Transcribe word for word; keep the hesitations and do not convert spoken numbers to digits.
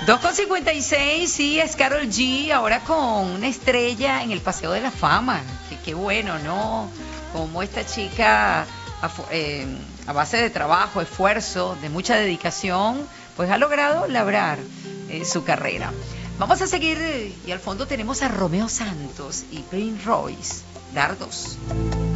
dos con cincuenta y seis, sí, es Karol G, ahora con una estrella en el Paseo de la Fama. Que qué bueno, ¿no? Como esta chica, a, eh, a base de trabajo, esfuerzo, de mucha dedicación, pues ha logrado labrar eh, su carrera. Vamos a seguir, y al fondo tenemos a Romeo Santos y Prince Royce, Dardos.